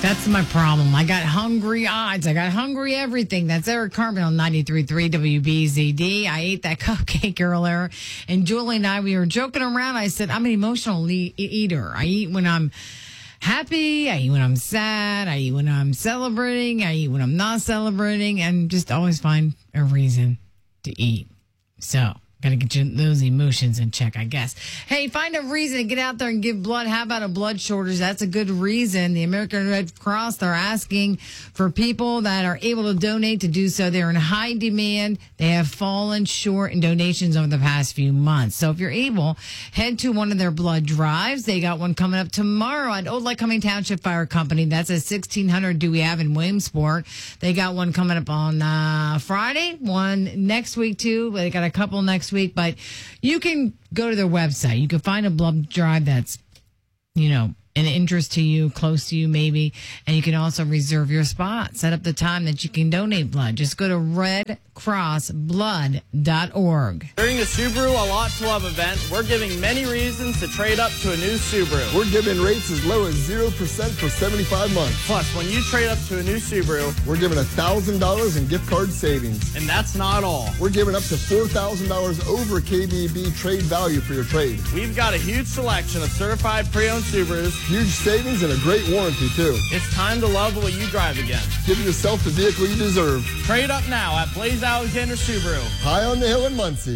That's my problem. I got hungry eyes. I got hungry everything. That's Eric Carmen on 93.3 WBZD. I ate that cupcake earlier, and Julie and I, we were joking around. I said, I'm an emotional eater. I eat when I'm happy. I eat when I'm sad. I eat when I'm celebrating. I eat when I'm not celebrating, and just always find a reason to eat. So, got to get those emotions in check, I guess. Hey, find a reason to get out there and give blood. How about a blood shortage? That's a good reason. The American Red Cross, they're asking for people that are able to donate to do so. They're in high demand. They have fallen short in donations over the past few months. So if you're able, head to one of their blood drives. They got one coming up tomorrow at Old Lycoming Township Fire Company. That's at 1600 Dewey Ave in Williamsport. They got one coming up on Friday, one next week too. They got a couple next week, but you can go to their website. You can find a blood drive that's, an interest to you, close to you maybe, and you can also reserve your spot. Set up the time that you can donate blood. Just go to redcrossblood.org. During the Subaru A Lot to Love event, we're giving many reasons to trade up to a new Subaru. We're giving rates as low as 0% for 75 months. Plus, when you trade up to a new Subaru, we're giving $1,000 in gift card savings. And that's not all. We're giving up to $4,000 over KBB trade value for your trade. We've got a huge selection of certified pre-owned Subarus. Huge savings and a great warranty, too. It's time to love what you drive again. Give yourself the vehicle you deserve. Trade up now at Blaze Alexander Subaru. High on the hill in Muncie.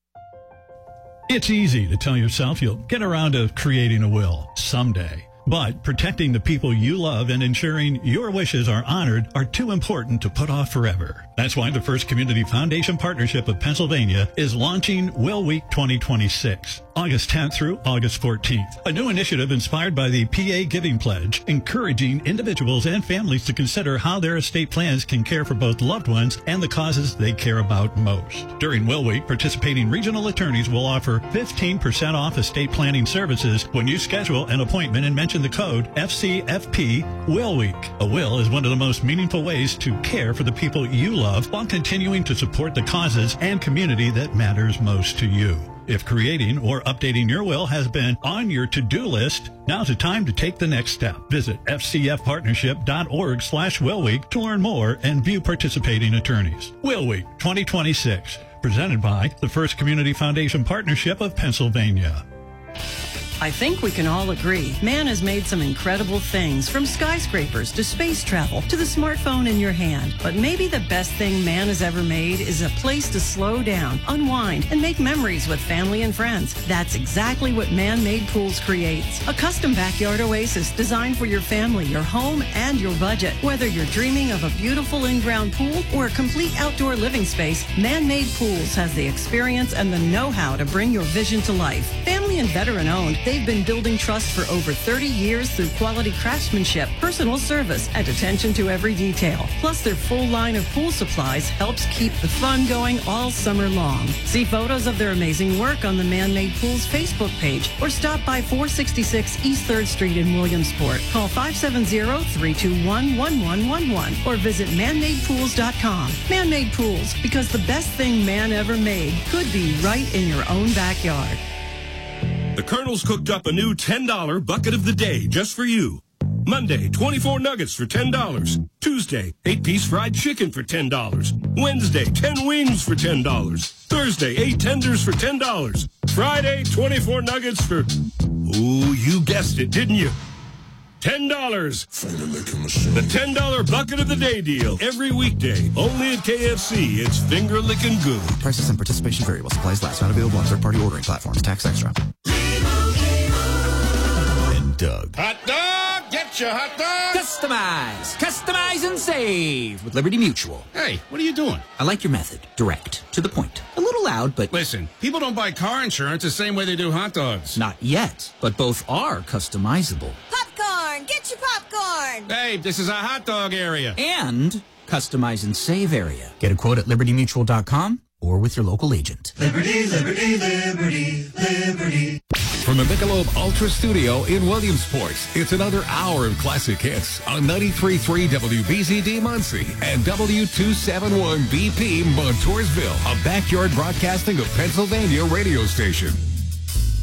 It's easy to tell yourself you'll get around to creating a will someday. But protecting the people you love and ensuring your wishes are honored are too important to put off forever. That's why the First Community Foundation Partnership of Pennsylvania is launching Will Week 2026, August 10th through August 14th. A new initiative inspired by the PA Giving Pledge, encouraging individuals and families to consider how their estate plans can care for both loved ones and the causes they care about most. During Will Week, participating regional attorneys will offer 15% off estate planning services when you schedule an appointment and mention the code FCFP Will Week. A will is one of the most meaningful ways to care for the people you love while continuing to support the causes and community that matters most to you. If creating or updating your will has been on your to-do list, now's the time to take the next step. Visit fcfpartnership.org/Will Week to learn more and view participating attorneys. Will Week 2026, presented by the First Community Foundation Partnership of Pennsylvania. I think we can all agree, man has made some incredible things, from skyscrapers to space travel to the smartphone in your hand. But maybe the best thing man has ever made is a place to slow down, unwind, and make memories with family and friends. That's exactly what Man-Made Pools creates. A custom backyard oasis designed for your family, your home, and your budget. Whether you're dreaming of a beautiful in-ground pool or a complete outdoor living space, Man-Made Pools has the experience and the know-how to bring your vision to life. Family and veteran-owned, they've been building trust for over 30 years through quality craftsmanship, personal service, and attention to every detail. Plus, their full line of pool supplies helps keep the fun going all summer long. See photos of their amazing work on the Man-Made Pools Facebook page or stop by 466 East 3rd Street in Williamsport. Call 570-321-1111 or visit manmadepools.com. Man-Made Pools, because the best thing man ever made could be right in your own backyard. The Colonel's cooked up a new $10 bucket of the day just for you. Monday, 24 nuggets for $10. Tuesday, 8-piece fried chicken for $10. Wednesday, 10 wings for $10. Thursday, 8 tenders for $10. Friday, 24 nuggets for... Ooh, you guessed it, didn't you? $10. The $10 bucket of the day deal. Every weekday. Only at KFC. It's finger licking good. Prices and participation variable. Supplies last. Not available on third-party ordering platforms. Tax extra. And Doug. Hot dog! Get your hot dog! Customize and save with Liberty Mutual. Hey, what are you doing? I like your method. Direct. To the point. A little loud, but... Listen, people don't buy car insurance the same way they do hot dogs. Not yet, but both are customizable. Popcorn! Get your popcorn! Hey, this is a hot dog area. And customize and save area. Get a quote at libertymutual.com or with your local agent. Liberty, liberty, liberty, liberty. From the Michelob Ultra Studio in Williamsport, it's another hour of classic hits on 93.3 WBZD Muncie and W271BP Montoursville, a backyard broadcasting of Pennsylvania radio station.